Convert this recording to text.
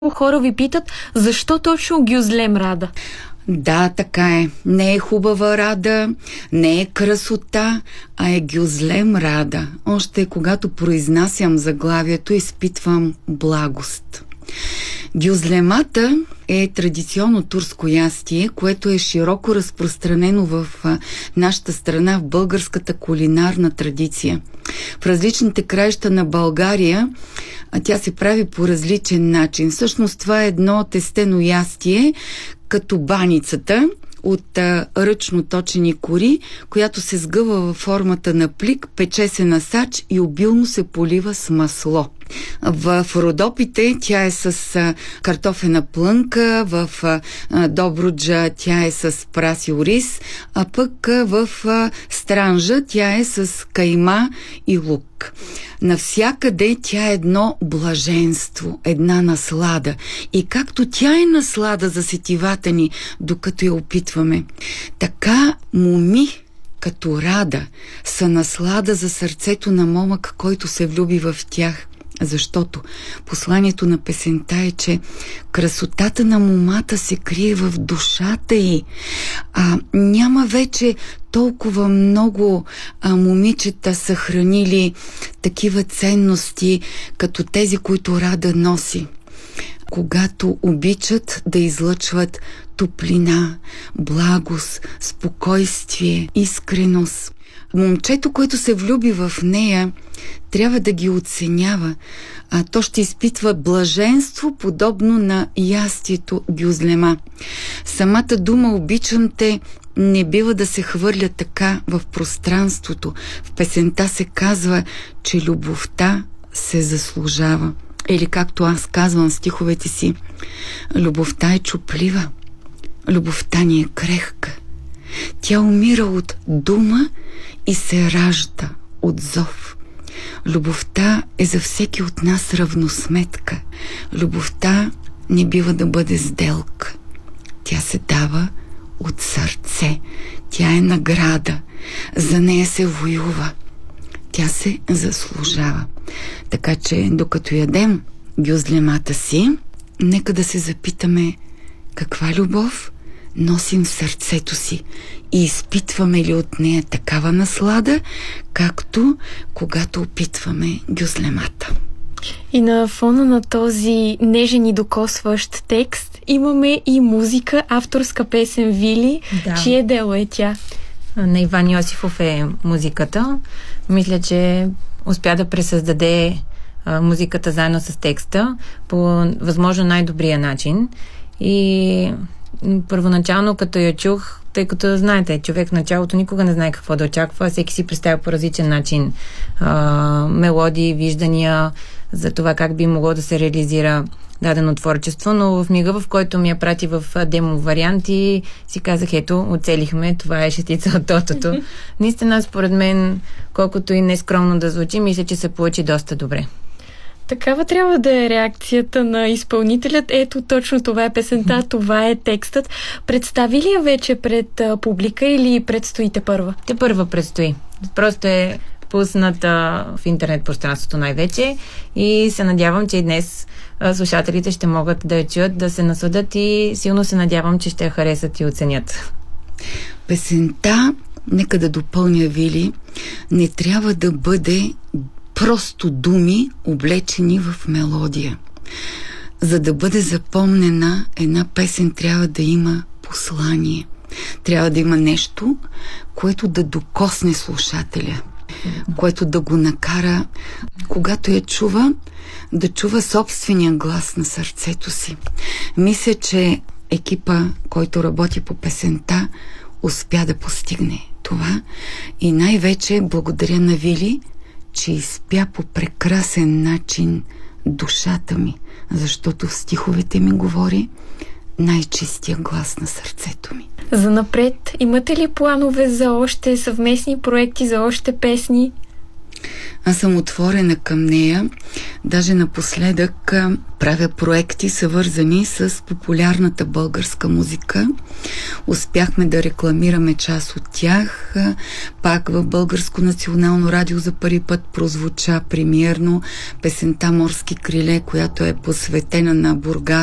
хора ви питат, защо точно Гюзлем Рада? Да, така е. Не е хубава Рада, не е красота, а е Гюзлем Рада. Още когато произнасям заглавието, изпитвам благост. Гюзлемата е традиционно турско ястие, което е широко разпространено в нашата страна, в българската кулинарна традиция. В различните краища на България тя се прави по различен начин. Всъщност това е едно тестено ястие, като баницата от ръчно точени кори, която се сгъва във формата на плик, пече се на сач и обилно се полива с масло. В Родопите тя е с картофена плънка, в Добруджа тя е с прасил рис, а пък в Странджа тя е с кайма и лук. Навсякъде тя е едно блаженство, една наслада. И както тя е наслада за сетивата ни, докато я опитваме, така моми като Рада са наслада за сърцето на момък, който се влюби в тях. Защото посланието на песента е, че красотата на момата се крие в душата й. Няма вече толкова много момичета съхранили такива ценности, като тези, които Рада носи. Когато обичат да излъчват топлина, благост, спокойствие, искреност. Момчето, което се влюби в нея, трябва да ги оценява, то ще изпитва блаженство, подобно на ястието Гюзлема. Самата дума "обичам те" не бива да се хвърля така в пространството. В песента се казва, че любовта се заслужава. Или както аз казвам в стиховете си, любовта е чуплива, любовта ни е крехка. Тя умира от дума и се ражда от зов. Любовта е за всеки от нас равносметка. Любовта не бива да бъде сделка. Тя се дава от сърце. Тя е награда. За нея се воюва. Тя се заслужава. Така че, докато ядем гюзлемата си, нека да се запитаме каква любов носим в сърцето си и изпитваме ли от нея такава наслада, както когато опитваме гюзлемата. И на фона на този нежен и докосващ текст имаме и музика, авторска песен Вили. Да. Чие дело е тя? На Иван Йосифов е музиката. Мисля, че успя да пресъздаде музиката заедно с текста по възможно най-добрия начин. И първоначално, като я чух, тъй като, знаете, човек в началото никога не знае какво да очаква, всеки си представя по различен начин мелодии, виждания за това как би могло да се реализира дадено творчество, но в мига, в който ми я прати в демо варианти, си казах, ето, оцелихме, това е шестица от тотото. Наистина, според мен, колкото и нескромно да звучи, мисля, че се получи доста добре. Такава трябва да е реакцията на изпълнителят. Ето, точно това е песента, това е текстът. Представи ли я вече пред публика или предстоите първа? Те първа предстои. Просто е пусната в интернет пространството най-вече и се надявам, че и днес слушателите ще могат да я чуят, да се насладят и силно се надявам, че ще я харесат и оценят. Песента, нека да допълня, Вили, не трябва да бъде просто думи, облечени в мелодия. За да бъде запомнена, една песен трябва да има послание. Трябва да има нещо, което да докосне слушателя, което да го накара, когато я чува, да чува собствения глас на сърцето си. Мисля, че екипа, който работи по песента, успя да постигне това и най-вече благодаря на Вили, че изпя по прекрасен начин душата ми, защото в стиховете ми говори най-чистия глас на сърцето ми. За напред, имате ли планове за още съвместни проекти, за още песни? Аз съм отворена към нея. Даже напоследък правя проекти, съвързани с популярната българска музика. Успяхме да рекламираме част от тях. Пак в Българско национално радио за първи път прозвуча премиерно песента "Морски криле", която е посветена на Бургас